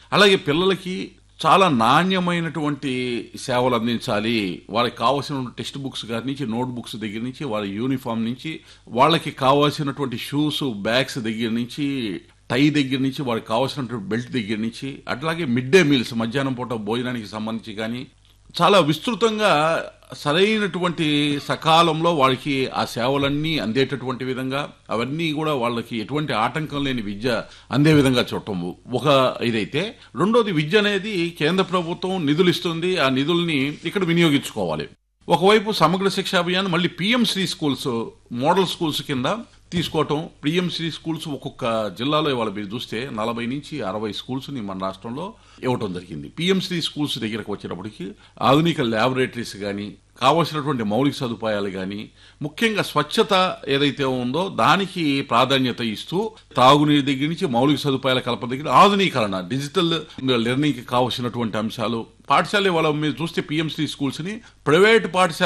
అలాగే పిల్లలకి చాలా నాణ్యమైనటువంటి సేవలు అందించాలి. వాళ్ళకి కావాల్సిన టెక్స్ట్ బుక్స్ గారి నుంచి, నోట్ బుక్స్ దగ్గర నుంచి, వాళ్ళ యూనిఫామ్ నుంచి, వాళ్ళకి కావాల్సినటువంటి షూస్, బ్యాగ్స్ దగ్గర నుంచి, టై దగ్గర నుంచి, వాళ్ళకి కావాల్సినటువంటి బెల్ట్ దగ్గర నుంచి, అట్లాగే మిడ్ డే మీల్స్ మధ్యాహ్నం పూట భోజనానికి సంబంధించి కానీ చాలా విస్తృతంగా సరైనటువంటి సకాలంలో వాళ్ళకి ఆ సేవలన్నీ అందేటటువంటి విధంగా, అవన్నీ కూడా వాళ్ళకి ఎటువంటి ఆటంకం లేని విద్య అందే విధంగా చూడటం ఒక ఇదైతే, రెండోది విద్య అనేది కేంద్ర ప్రభుత్వం నిధులు ఇస్తుంది. ఆ నిధుల్ని ఇక్కడ వినియోగించుకోవాలి. ఒకవైపు సమగ్ర శిక్షా అభియాన్, మళ్ళీ PM Shri schools, model schools కింద తీసుకోవటం. పిఎం శ్రీ స్కూల్స్ ఒక్కొక్క జిల్లాలో ఇవాళ మీరు చూస్తే 40 నుంచి 60 స్కూల్స్ని మన రాష్ట్రంలో ఇవ్వటం జరిగింది. పిఎం శ్రీ స్కూల్స్ దగ్గరకు వచ్చేటప్పటికి ఆధునిక ల్యాబొరేటరీస్ కానీ, కావలసినటువంటి మౌలిక సదుపాయాలు కానీ, ముఖ్యంగా స్వచ్ఛత ఏదైతే ఉందో దానికి ప్రాధాన్యత ఇస్తూ, తాగునీరు దగ్గర నుంచి మౌలిక సదుపాయాల కల్పన దగ్గర ఆధునీకరణ, డిజిటల్ లెర్నింగ్కి కావలసినటువంటి అంశాలు, పాఠశాల వాళ్ళ మీరు చూస్తే పిఎం శ్రీ స్కూల్స్ని ప్రైవేట్ పాఠశాల